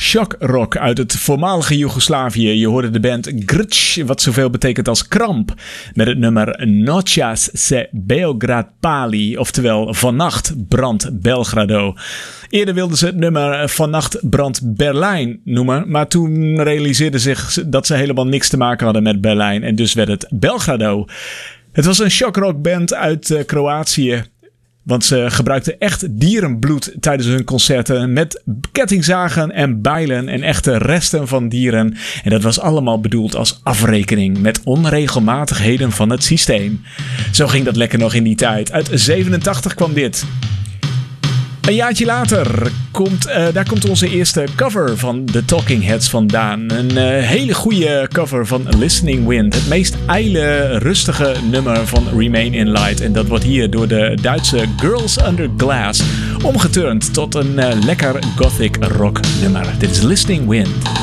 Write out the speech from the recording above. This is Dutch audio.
shock rock uit het voormalige Joegoslavië. Je hoorde de band Grč, wat zoveel betekent als kramp, met het nummer Noćas se Beograd pali, oftewel Vannacht brandt Belgrado. Eerder wilden ze het nummer Vannacht brandt Berlijn noemen, maar toen realiseerden ze zich dat ze helemaal niks te maken hadden met Berlijn en dus werd het Belgrado. Het was een shockrockband uit Kroatië. Want ze gebruikten echt dierenbloed tijdens hun concerten met kettingzagen en bijlen en echte resten van dieren. En dat was allemaal bedoeld als afrekening met onregelmatigheden van het systeem. Zo ging dat lekker nog in die tijd. Uit 87 kwam dit. Een jaartje later komt onze eerste cover van The Talking Heads vandaan. Een hele goede cover van Listening Wind. Het meest ijle, rustige nummer van Remain in Light. En dat wordt hier door de Duitse Girls Under Glass omgeturnd tot een lekker gothic rock nummer. Dit is Listening Wind.